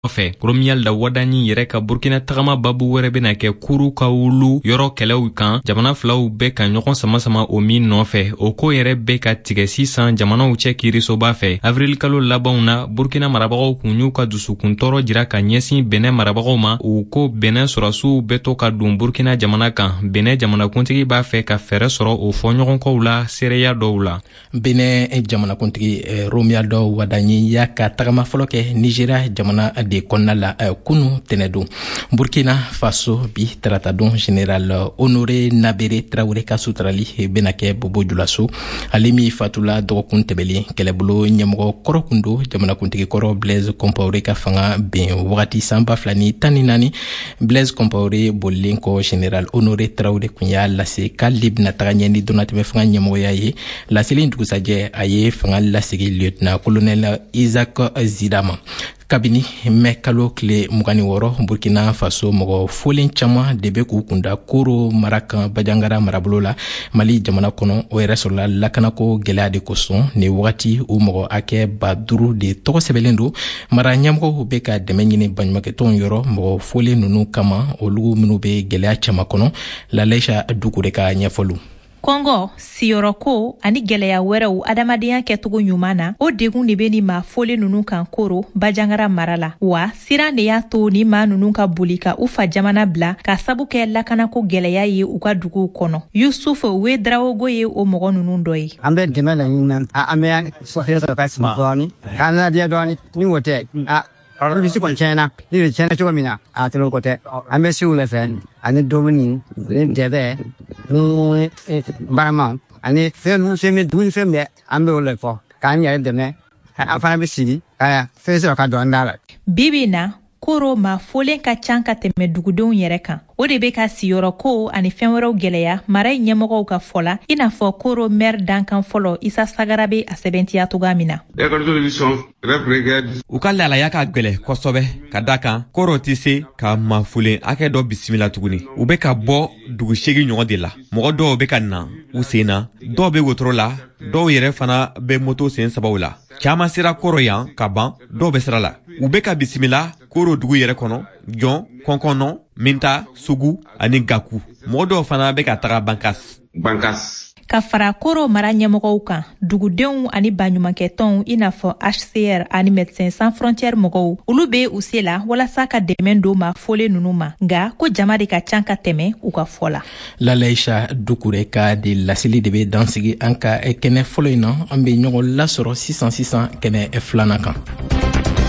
Fɛ Romuald Wadagni yɛrɛ ka Burkina tagama babu wɛrɛ bɛna kɛ kuru ka wulu yɔrɔ kɛlɛw kan jamana filaw bɛ ka ɲɔgɔn sama o min nɔfɛ o ko yɛrɛ bɛ ka tigɛ sisan jamanaw cɛ kiirisoba fɛ avril kalo labanw na Burkina marabagaw kun y'u ka dusukun tɔɔrɔ jira ka ɲɛsin Benin marabagaw ma u ko Benin sɔrɔsiw bɛ to ka don Burkina jamana kan Benin jamanakuntigi b'a fɛ ka fɛɛrɛ sɔrɔ o fɔɲɔgɔnkɔw la seereya dɔw la. Benin jamanakuntigi Romuald Wadagni y'a ka tagama fɔlɔ kɛ Nigeria jamana de kɔnɔna la kunu tɛnɛdon Burkina Faso bi taratadon Général Honoré Nabere Traoré ka sutarali bɛna kɛ Bobo Julaso ale min fatula dɔgɔkun tɛmɛlen kɛlɛbolo ɲɛmɔgɔ kɔrɔ kun do jamanakuntigi kɔrɔ Blaise Compaoré ka fanga bɛn wagati san 2014 Blaise Compaoré bolilen kɔ Général Honoré Traoré kun y'a lase k'ale bɛna taga ɲɛ ni donatɛmɛ fanga ɲɛmɔgɔya ye laselen dugusajɛ a ye fanga lasegi lieutenant colonel Isaac Zidama kabini mɛ kalo tile 26 Burkina Faso mɔgɔ folen caman de bɛ k'u kunda Koro mara kan Bajangara marabolo la Mali jamana kɔnɔ o yɛrɛ sɔrɔla lakanako gɛlɛya de kosɔn ni wagati o mɔgɔ hakɛ 5000 de tɔgɔ sɛbɛlen do mara ɲɛmɔgɔw bɛ ka dɛmɛ ɲini baɲumankɛtɔnw yɔrɔ mɔgɔ folen ninnu kama olu minnu bɛ gɛlɛya caman kɔnɔ Lalaisha Dukure ka ɲɛfɔlu. Kɔngɔ, siyɔrɔko ani gɛlɛya wɛrɛw adamadenya kɛcogo ɲuman na o degun de bɛ ni maa fɔlen ninnu kan Koro Bajangara mara la wa siran de y'a to ni maa ninnu ka boli ka u fa jamana bila ka sabu kɛ lakanako gɛlɛya ye u ka duguw kɔnɔ. Yusuf Wedraogo ye o mɔgɔ ninnu dɔ ye. An bɛ dɛmɛ la ɲini an bɛ sɔrɔ ka sigi dɔɔni k'an ladiya dɔɔni ni o tɛ olu bɛ se kɔni tiɲɛna ni bɛ tiɲɛna cogo min na a tɛmɛ o tɛ an bɛ se u fɛ ani dumuni ni dɛbɛ ni barama ani fɛn dumuni fɛn bɛɛ an bɛ o le fɔ k'an yɛrɛ dɛmɛ an fana bɛ sigi ka fɛn sɔrɔ ka dɔn da la. Bibi na Koro maa folen ka can ka tɛmɛ dugudenw yɛrɛ kan o de bɛ ka siyɔrɔko ani fɛn wɛrɛw gɛlɛya mara ɲɛmɔgɔw ka fɔ la i n'a fɔ Koro maire dankan fɔlɔ Isa Sagara bɛ a sɛbɛntiya togoya min na. U ka lalaya ka gwɛlɛ kosɛbɛ ka da kan Koro tɛ se ka maa folen hakɛ dɔ bisimila tuguni u bɛ ka bɔ dugu 8 ɲɔgɔn de la mɔgɔ dɔw bɛ ka na u sen na dɔw bɛ wotoro la dɔw yɛrɛ fana bɛ moto sen sabaw la caman sera Koro yan ka ban dɔw bɛ sira la u bɛ ka bisimila Koro dugu yɛrɛ kɔnɔ Jon, Kɔnkɔnɔ, Minta, Sugu ani Gaku mɔgɔ dɔw fana bɛ ka taga Bankas. Ka fara Koro mara ɲɛmɔgɔw kan dugudenw ani baɲumankɛtɔnw i n'a fɔ HCR ani Médecins Sans Frontières mɔgɔw olu bɛ u se la walasa ka dɛmɛ don maa folen ninnu ma nka ko jama de ka can ka tɛmɛ u ka fɔ la. Lalaisha Dukure ka de laseli de bɛ dansigi an ka kɛnɛ fɔlɔ in na an bɛ ɲɔgɔn lasɔrɔ sisan kɛnɛ filanan kan.